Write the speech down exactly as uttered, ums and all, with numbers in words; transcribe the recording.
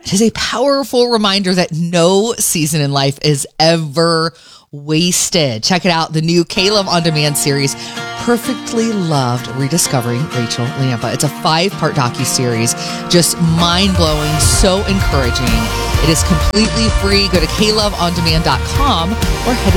It is a powerful reminder that no season in life is ever wasted. Check it out, the new K-Love On Demand series, Perfectly Loved, Rediscovering Rachel Lampa. It's a five-part docuseries, just mind-blowing, so encouraging. It is completely free. Go to K love on demand dot com or head